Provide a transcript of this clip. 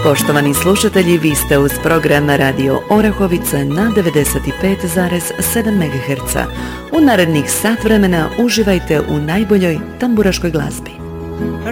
Poštovani slušatelji, vi ste uz program Radio Orahovica na 95,7 MHz. U narednih sat vremena uživajte u najboljoj tamburaškoj glazbi.